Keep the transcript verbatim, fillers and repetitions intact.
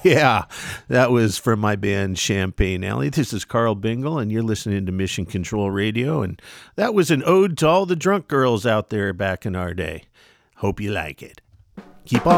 Yeah, that was from my band Champagne Alley. This is Carl Bingle, and you're listening to Mission Control Radio, and that was an ode to all the drunk girls out there back in our day. Hope you like it. Keep on.